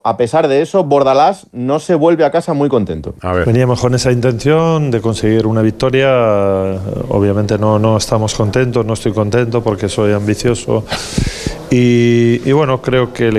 A pesar de eso, Bordalás no se vuelve a casa muy contento. A ver. Veníamos con esa intención de conseguir una victoria. Obviamente no estamos contentos, no estoy contento porque soy ambicioso. Y bueno, creo que el